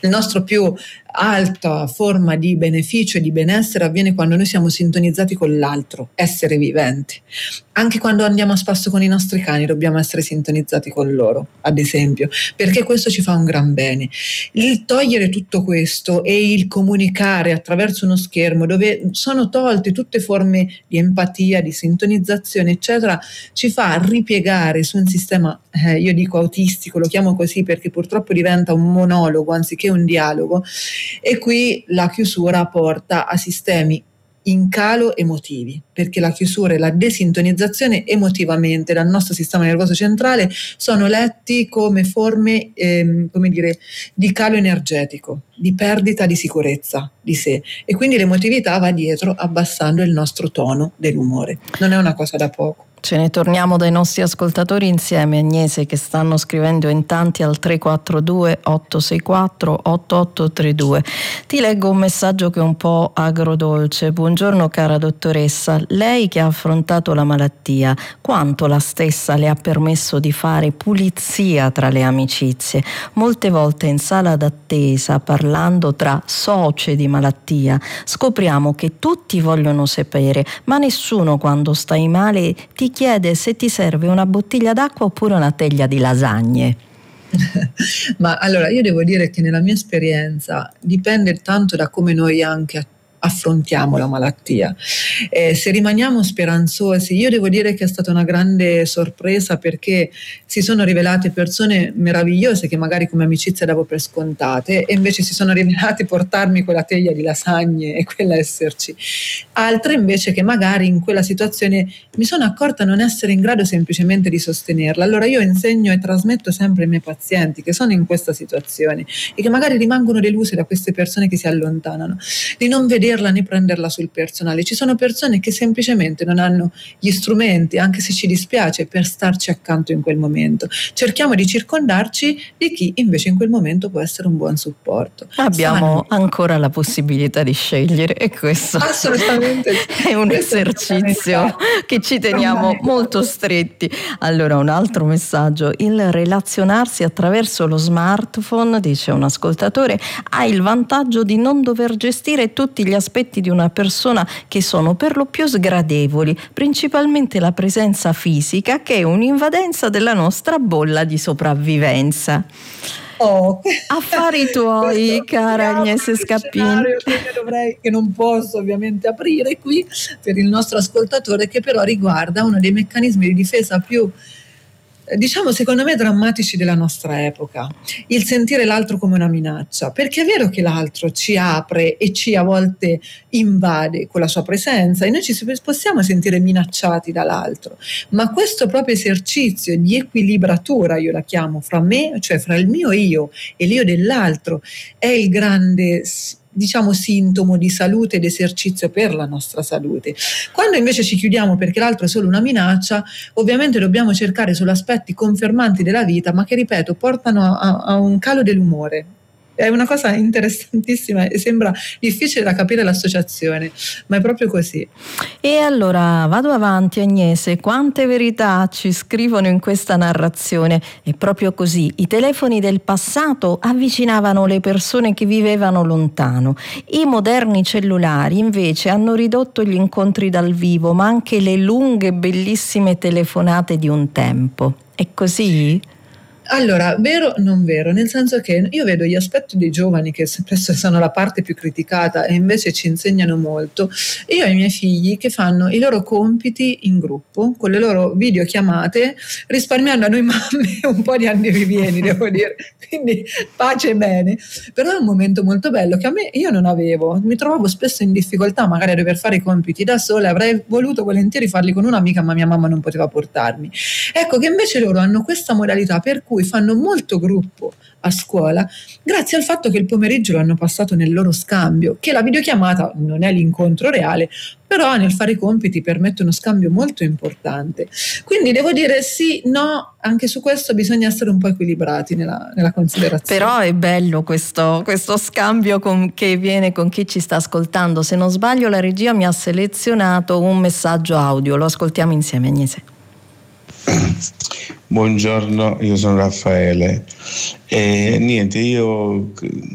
Il nostro più alta forma di beneficio e di benessere avviene quando noi siamo sintonizzati con l'altro, essere viventi. Anche quando andiamo a spasso con i nostri cani dobbiamo essere sintonizzati con loro, ad esempio, perché questo ci fa un gran bene. Il togliere tutto questo e il comunicare attraverso uno schermo dove sono tolte tutte forme di empatia, di sintonizzazione, eccetera, ci fa ripiegare su un sistema, io dico autistico, lo chiamo così perché purtroppo diventa un monologo anziché un dialogo, e qui la chiusura porta a sistemi in calo emotivi, perché la chiusura e la desintonizzazione emotivamente dal nostro sistema nervoso centrale sono letti come forme, come dire, di calo energetico, di perdita di sicurezza di sé, e quindi l'emotività va dietro abbassando il nostro tono dell'umore. Non è una cosa da poco. Ce ne torniamo dai nostri ascoltatori insieme, Agnese, che stanno scrivendo in tanti al 342 864 8832. Ti leggo un messaggio che è un po' agrodolce. Buongiorno cara dottoressa, lei che ha affrontato la malattia, quanto la stessa le ha permesso di fare pulizia tra le amicizie? Molte volte in sala d'attesa, parlando tra socie di malattia, scopriamo che tutti vogliono sapere, ma nessuno quando stai male ti chiede se ti serve una bottiglia d'acqua oppure una teglia di lasagne. Ma allora io devo dire che nella mia esperienza dipende tanto da come noi anche affrontiamo la malattia. Se rimaniamo speranzosi, io devo dire che è stata una grande sorpresa, perché si sono rivelate persone meravigliose che magari come amicizia davo per scontate, e invece si sono rivelate portarmi quella teglia di lasagne e quella esserci. Altre invece che magari in quella situazione mi sono accorta non essere in grado semplicemente di sostenerla. Allora io insegno e trasmetto sempre ai miei pazienti che sono in questa situazione e che magari rimangono deluse da queste persone che si allontanano, di non vederla né prenderla sul personale. Ci sono persone che semplicemente non hanno gli strumenti, anche se ci dispiace, per starci accanto in quel momento. Cerchiamo di circondarci di chi invece in quel momento può essere un buon supporto. Abbiamo ancora la possibilità di scegliere, e questo assolutamente è un esercizio che ci teniamo molto stretti. Allora, un altro messaggio: il relazionarsi attraverso lo smartphone, dice un ascoltatore, ha il vantaggio di non dover gestire tutti gli aspetti di una persona, che sono per lo più sgradevoli, principalmente la presenza fisica, che è un'invadenza della nostra bolla di sopravvivenza. Affari tuoi, cara Agnese Scappin. Che non posso ovviamente aprire qui per il nostro ascoltatore, che però riguarda uno dei meccanismi di difesa più, diciamo, secondo me drammatici della nostra epoca: il sentire l'altro come una minaccia, perché è vero che l'altro ci apre e ci a volte invade con la sua presenza e noi ci possiamo sentire minacciati dall'altro, ma questo proprio esercizio di equilibratura, io la chiamo, fra me, cioè fra il mio io e l'io dell'altro, è il grande, diciamo, sintomo di salute ed esercizio per la nostra salute. Quando invece ci chiudiamo perché l'altro è solo una minaccia, ovviamente dobbiamo cercare solo aspetti confermanti della vita, ma che, ripeto, portano a un calo dell'umore. È una cosa interessantissima e sembra difficile da capire l'associazione, ma è proprio così. E allora vado avanti, Agnese, quante verità ci scrivono in questa narrazione. È proprio così: i telefoni del passato avvicinavano le persone che vivevano lontano, i moderni cellulari invece hanno ridotto gli incontri dal vivo, ma anche le lunghe bellissime telefonate di un tempo. È così? Allora, vero non vero, nel senso che io vedo gli aspetti dei giovani che spesso sono la parte più criticata e invece ci insegnano molto. Io ho i miei figli che fanno i loro compiti in gruppo, con le loro videochiamate, risparmiando a noi mamme un po' di anni rivieni, devo dire, quindi pace e bene. Però è un momento molto bello che a me, io non avevo, mi trovavo spesso in difficoltà magari a dover fare i compiti da sola, avrei voluto volentieri farli con un'amica, ma mia mamma non poteva portarmi. Ecco che invece loro hanno questa modalità per cui fanno molto gruppo a scuola, grazie al fatto che il pomeriggio lo hanno passato nel loro scambio, che la videochiamata non è l'incontro reale, però nel fare i compiti permette uno scambio molto importante. Quindi devo dire sì, no, anche su questo bisogna essere un po' equilibrati nella considerazione. Però è bello questo scambio che viene con chi ci sta ascoltando. Se non sbaglio, la regia mi ha selezionato un messaggio audio, lo ascoltiamo insieme, Agnese. Buongiorno, io sono Raffaele e niente, io